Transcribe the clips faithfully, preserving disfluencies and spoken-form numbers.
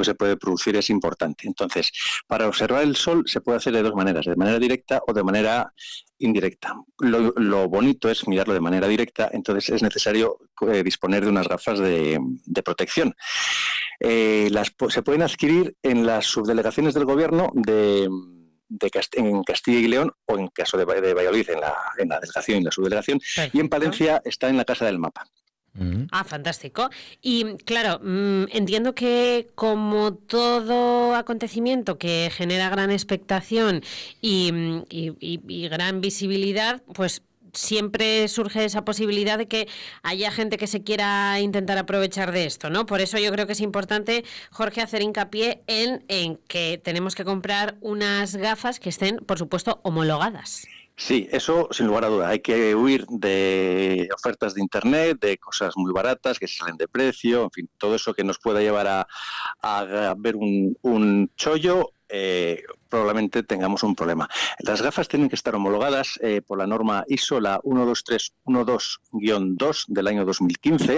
que se puede producir es importante. Entonces, para observar el sol se puede hacer de dos maneras, de manera directa o de manera indirecta. Lo, lo bonito es mirarlo de manera directa, entonces es necesario eh, disponer de unas gafas de, de protección. Eh, las se pueden adquirir en las subdelegaciones del gobierno de, de Cast en Castilla y León, o en caso de, de Valladolid en la, en la delegación y la subdelegación. Perfecto. Y en Palencia está en la Casa del Mapa. Ah, fantástico. Y claro, mmm, entiendo que como todo acontecimiento que genera gran expectación y, y, y, y gran visibilidad, pues siempre surge esa posibilidad de que haya gente que se quiera intentar aprovechar de esto, ¿no? Por eso yo creo que es importante, Jorge, hacer hincapié en, en que tenemos que comprar unas gafas que estén, por supuesto, homologadas. Sí, eso sin lugar a duda. Hay que huir de ofertas de internet, de cosas muy baratas que salen de precio, en fin, todo eso que nos pueda llevar a, a ver un, un chollo. Eh, probablemente tengamos un problema. Las gafas tienen que estar homologadas eh, por la norma I S O, la uno dos tres uno dos guión dos del año dos mil quince,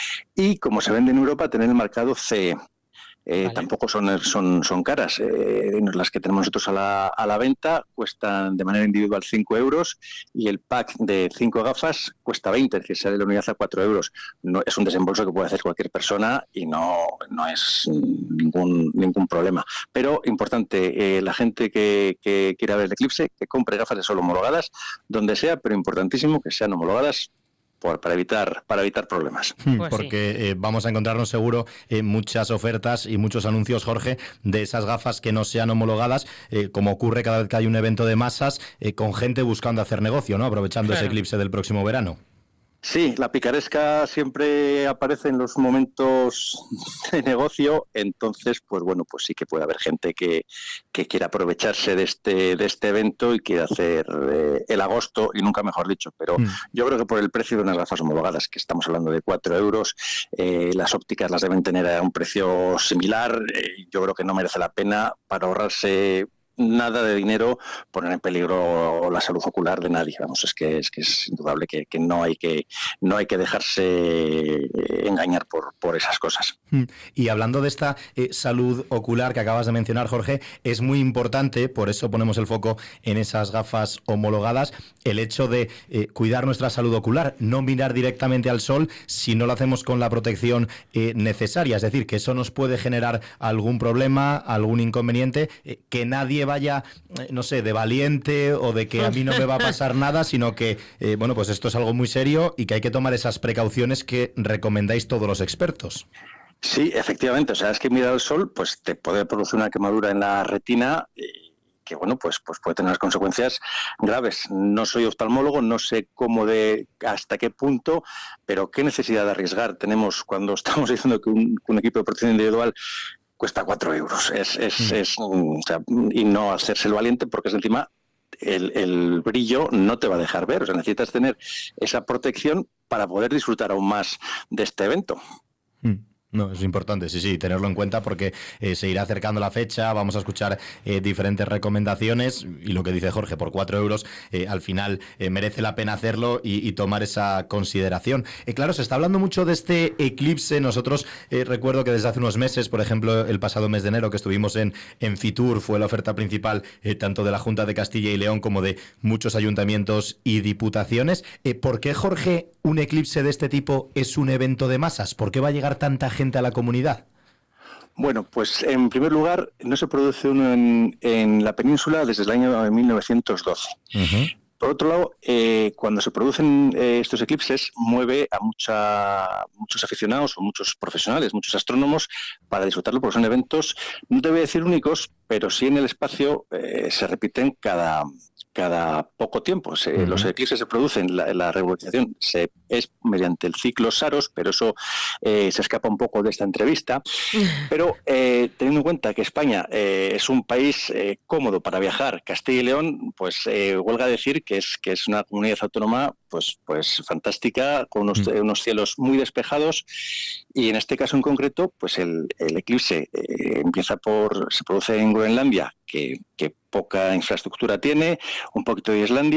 y como se vende en Europa, tener el marcado C E. Eh, vale. Tampoco son, son, son caras. Eh, las que tenemos nosotros a la, a la venta cuestan de manera individual cinco euros y el pack de cinco gafas cuesta veinte, es decir, sale la unidad a cuatro euros. No, es un desembolso que puede hacer cualquier persona y no, no es ningún, ningún problema. Pero importante, eh, la gente que, que quiera ver el eclipse, que compre gafas de sol homologadas, donde sea, pero importantísimo que sean homologadas Por, para evitar para evitar problemas. Pues porque sí. eh, vamos a encontrarnos seguro eh, muchas ofertas y muchos anuncios, Jorge, de esas gafas que no sean homologadas, eh, como ocurre cada vez que hay un evento de masas, eh, con gente buscando hacer negocio, ¿no? Aprovechando claro. ese eclipse del próximo verano. Sí, la picaresca siempre aparece en los momentos de negocio, entonces, pues bueno, pues sí que puede haber gente que, que quiera aprovecharse de este de este evento y quiera hacer eh, el agosto, y nunca mejor dicho, pero mm. yo creo que por el precio de unas gafas homologadas, que estamos hablando de cuatro euros, eh, las ópticas las deben tener a un precio similar, eh, yo creo que no merece la pena para ahorrarse nada de dinero poner en peligro la salud ocular de nadie. Vamos, es que es que es indudable que, que no hay que no hay que dejarse engañar por, por esas cosas. Y hablando de esta eh, salud ocular que acabas de mencionar, Jorge, es muy importante, por eso ponemos el foco en esas gafas homologadas, el hecho de eh, cuidar nuestra salud ocular, no mirar directamente al sol si no lo hacemos con la protección eh, necesaria, es decir, que eso nos puede generar algún problema, algún inconveniente, eh, que nadie vaya, no sé, de valiente o de que a mí no me va a pasar nada, sino que, eh, bueno, pues esto es algo muy serio y que hay que tomar esas precauciones que recomendáis todos los expertos. Sí, efectivamente, o sea, es que mirar al sol, pues te puede producir una quemadura en la retina y que, bueno, pues, pues puede tener unas consecuencias graves. No soy oftalmólogo, no sé cómo de hasta qué punto, pero qué necesidad de arriesgar tenemos cuando estamos diciendo que un, un equipo de protección individual cuesta cuatro euros, es, es, es, o sea, y no hacerse el valiente, porque es encima el, el brillo no te va a dejar ver, o sea, necesitas tener esa protección para poder disfrutar aún más de este evento. Mm. No, es importante, sí, sí, tenerlo en cuenta porque eh, se irá acercando la fecha, vamos a escuchar eh, diferentes recomendaciones y lo que dice Jorge, por cuatro euros eh, al final eh, merece la pena hacerlo y, y tomar esa consideración. Eh, claro, se está hablando mucho de este eclipse, nosotros eh, recuerdo que desde hace unos meses, por ejemplo, el pasado mes de enero que estuvimos en, en Fitur, fue la oferta principal eh, tanto de la Junta de Castilla y León como de muchos ayuntamientos y diputaciones. Eh, ¿Por qué, Jorge, un eclipse de este tipo es un evento de masas? ¿Por qué va a llegar tanta gente gente a la comunidad? Bueno, pues en primer lugar, no se produce uno en, en la península desde el año mil novecientos doce. Uh-huh. Por otro lado, eh, cuando se producen eh, estos eclipses, mueve a mucha, muchos aficionados o muchos profesionales, muchos astrónomos, para disfrutarlo, porque son eventos, no te voy a decir únicos, pero sí en el espacio eh, se repiten cada... cada poco tiempo. Se, uh-huh. Los eclipses se producen, la, la regularización se, es mediante el ciclo Saros, pero eso eh, se escapa un poco de esta entrevista. Pero eh, teniendo en cuenta que España eh, es un país eh, cómodo para viajar, Castilla y León, pues eh, huelga decir que es que es una comunidad autónoma pues pues fantástica, con unos, uh-huh. unos cielos muy despejados, y en este caso en concreto, pues el, el eclipse eh, empieza por, se produce en Groenlandia, que, que poca infraestructura tiene, un poquito de Islandia,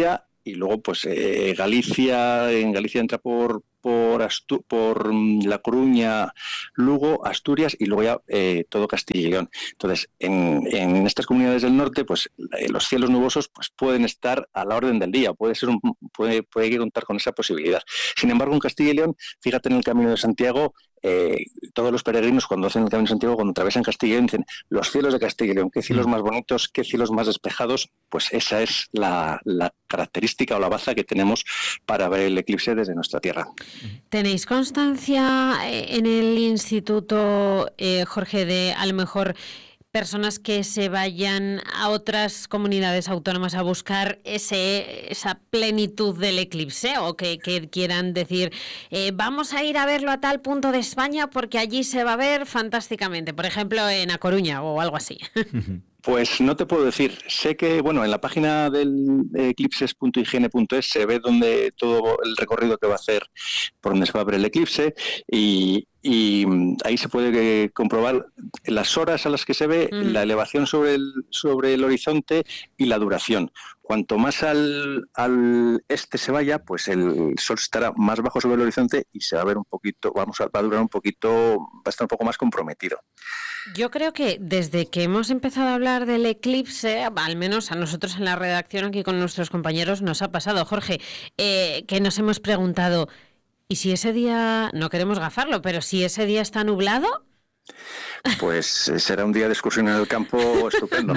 y luego pues eh, Galicia, en Galicia entra por por, Astu- por La Coruña, Lugo, Asturias y luego ya eh, todo Castilla y León. Entonces, en, en estas comunidades del norte, pues eh, los cielos nubosos pues pueden estar a la orden del día, puede ser un, puede, puede contar con esa posibilidad. Sin embargo, en Castilla y León, fíjate en el Camino de Santiago, eh, todos los peregrinos cuando hacen el Camino de Santiago, cuando atravesan Castilla y León, dicen los cielos de Castilla y León, qué cielos más bonitos, qué cielos más despejados. Pues esa es la, la característica o la baza que tenemos para ver el eclipse desde nuestra tierra. ¿Tenéis constancia en el instituto, eh, Jorge, de a lo mejor personas que se vayan a otras comunidades autónomas a buscar ese esa plenitud del eclipse o que, que quieran decir eh, vamos a ir a verlo a tal punto de España porque allí se va a ver fantásticamente, por ejemplo en A Coruña o algo así? Pues no te puedo decir. Sé que, bueno, en la página del eclipses punto higiene punto es se ve donde todo el recorrido que va a hacer, por donde se va a ver el eclipse, y, y ahí se puede comprobar las horas a las que se ve, mm. la elevación sobre el, sobre el horizonte y la duración. Cuanto más al, al este se vaya, pues el sol estará más bajo sobre el horizonte y se va a ver un poquito, vamos a, va a durar un poquito, va a estar un poco más comprometido. Yo creo que desde que hemos empezado a hablar del eclipse, al menos a nosotros en la redacción aquí con nuestros compañeros nos ha pasado, Jorge, eh, que nos hemos preguntado, ¿y si ese día, no queremos gafarlo, pero si ese día está nublado? Pues será un día de excursión en el campo estupendo.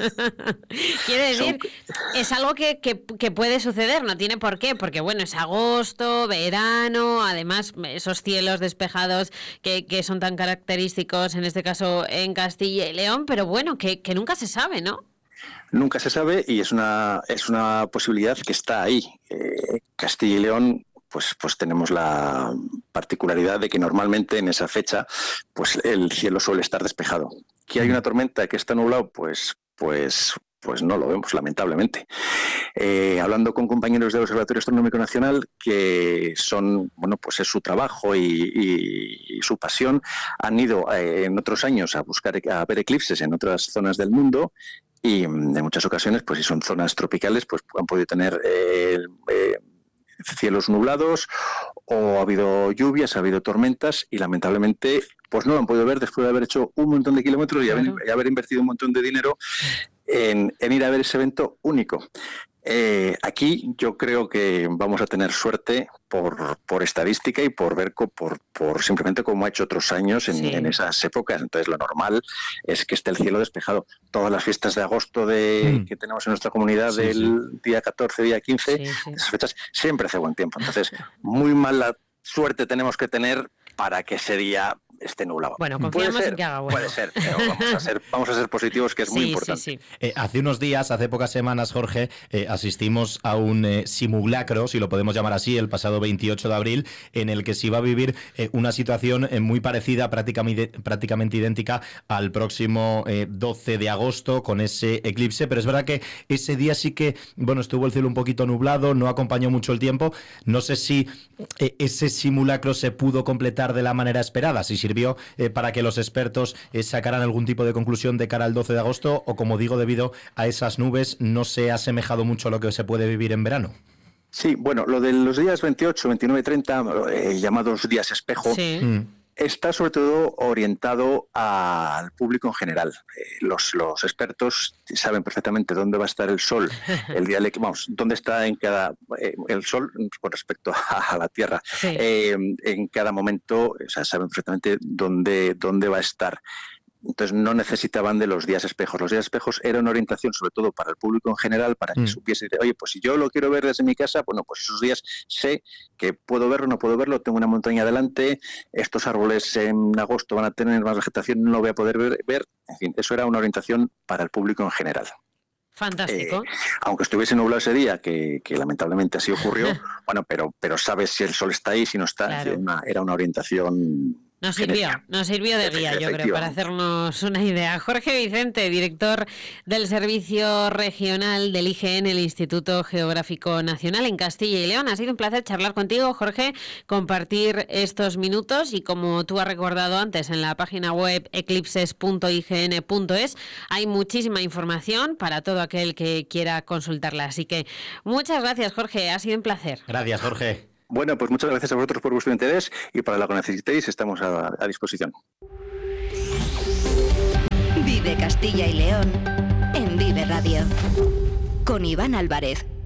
Quiere decir, Son... es algo que, que, que puede suceder, no tiene por qué, porque bueno, es agosto, verano, además esos cielos despejados que, que son tan característicos, en este caso en Castilla y León, pero bueno, que, que nunca se sabe, ¿no? Nunca se sabe y es una, es una posibilidad que está ahí. Eh, Castilla y León... Pues, pues tenemos la particularidad de que normalmente en esa fecha pues el cielo suele estar despejado. ¿Que hay una tormenta, que está nublado? Pues, pues, pues no lo vemos, lamentablemente. Eh, hablando con compañeros del Observatorio Astronómico Nacional, que son, bueno, pues es su trabajo y, y, y su pasión, han ido eh, en otros años a buscar, a ver eclipses en otras zonas del mundo. Y en muchas ocasiones, pues si son zonas tropicales, pues han podido tener eh, eh, cielos nublados o ha habido lluvias, ha habido tormentas y lamentablemente pues no lo han podido ver después de haber hecho un montón de kilómetros y haber, y haber invertido un montón de dinero en, en ir a ver ese evento único. Eh, aquí yo creo que vamos a tener suerte por, por estadística y por ver por, por simplemente como ha hecho otros años en, sí. en esas épocas. Entonces lo normal es que esté el cielo despejado. Todas las fiestas de agosto de, mm. que tenemos en nuestra comunidad sí, del sí. día catorce, día quince, sí, sí. esas fechas siempre hace buen tiempo. Entonces muy mala suerte tenemos que tener para que ese día esté nublado. Bueno, confiamos en que haga bueno. Puede ser, pero vamos a ser, vamos a ser positivos, que es sí, muy importante. Sí, sí. Eh, hace unos días, hace pocas semanas, Jorge, eh, asistimos a un eh, simulacro, si lo podemos llamar así, el pasado veintiocho de abril, en el que se iba a vivir eh, una situación eh, muy parecida, prácticamente, prácticamente idéntica al próximo eh, doce de agosto, con ese eclipse, pero es verdad que ese día sí que, bueno, estuvo el cielo un poquito nublado, no acompañó mucho el tiempo. No sé si eh, ese simulacro se pudo completar de la manera esperada, si sirvió eh, para que los expertos eh, sacaran algún tipo de conclusión de cara al doce de agosto, o como digo, debido a esas nubes no se ha asemejado mucho a lo que se puede vivir en verano. Sí, bueno, lo de los días veintiocho, veintinueve, treinta, eh, llamados días espejo, sí. mm. está sobre todo orientado al público en general. Eh, los, los expertos saben perfectamente dónde va a estar el sol, el día de, vamos, dónde está en cada eh, el sol con respecto a, a la Tierra. Sí. Eh, en cada momento, o sea, saben perfectamente dónde, dónde va a estar. Entonces no necesitaban de los días espejos. Los días espejos eran una orientación sobre todo para el público en general, para que mm. supiese, oye, pues si yo lo quiero ver desde mi casa, bueno, pues esos días sé que puedo verlo, no puedo verlo, tengo una montaña delante, estos árboles en agosto van a tener más vegetación, no lo voy a poder ver, ver. En fin, eso era una orientación para el público en general. Fantástico. Eh, aunque estuviese nublado ese día, que, que lamentablemente así ocurrió, bueno, pero, pero sabes si el sol está ahí, si no está, claro. una, era una orientación Nos sirvió, nos sirvió de guía, yo creo, para hacernos una idea. Jorge Vicente, director del Servicio Regional del I G N, el Instituto Geográfico Nacional en Castilla y León. Ha sido un placer charlar contigo, Jorge, compartir estos minutos y como tú has recordado antes en la página web eclipses punto i g n punto es hay muchísima información para todo aquel que quiera consultarla. Así que muchas gracias, Jorge, ha sido un placer. Gracias, Jorge. Bueno, pues muchas gracias a vosotros por vuestro interés y para lo que necesitéis estamos a, a disposición. Vive Castilla y León en Vive Radio con Iván Álvarez.